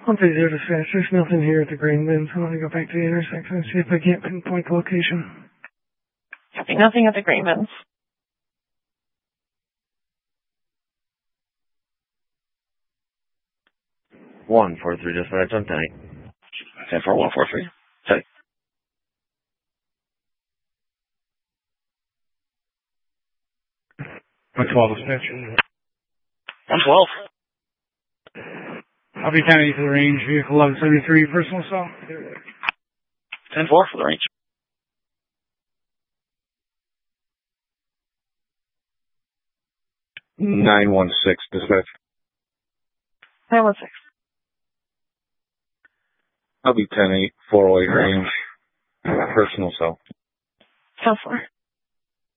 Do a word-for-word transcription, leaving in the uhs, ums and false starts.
one thirty dispatch, there's nothing here at the grain bins. I'm going to go back to the intersection and see if I can't pinpoint the location. Copy, nothing at the grain bins. one four three dispatch on ten eight. ten four one four three. Say. one twelve dispatch. one twelve. I'll be ten eight for the range, vehicle eleven seventy-three, personal assault. ten four for the range. nine one six dispatch. nine one six. I'll be ten eight, four oh eight range, personal cell. ten four.